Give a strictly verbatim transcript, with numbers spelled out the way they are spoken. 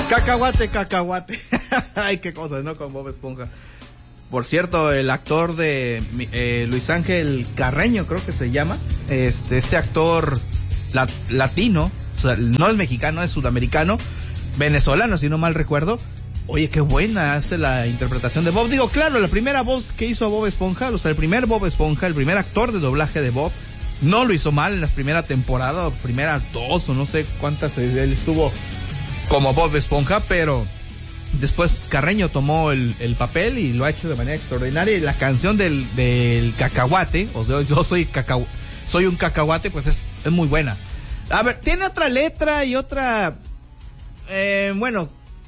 Cacahuate, cacahuate. Ay, qué cosas, ¿no? Con Bob Esponja. Por cierto, el actor de eh, Luis Ángel Carreño, creo que se llama, este, este actor la, latino, o sea, no es mexicano, es sudamericano, venezolano, si no mal recuerdo. Oye, qué buena hace la interpretación de Bob. Digo, claro, la primera voz que hizo a Bob Esponja, o sea, el primer Bob Esponja, el primer actor de doblaje de Bob, no lo hizo mal en la primera temporada, o primeras dos, o no sé cuántas él estuvo como Bob Esponja, pero después Carreño tomó el, el papel y lo ha hecho de manera extraordinaria. Y la canción del, del cacahuate, o sea, yo soy cacau, soy un cacahuate, pues es, es muy buena. A ver, tiene otra letra y otra, eh, bueno,